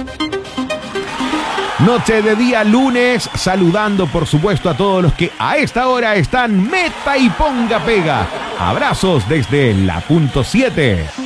Noche de día lunes, saludando por supuesto a todos los que a esta hora están meta y ponga pega. Abrazos desde la punto 7.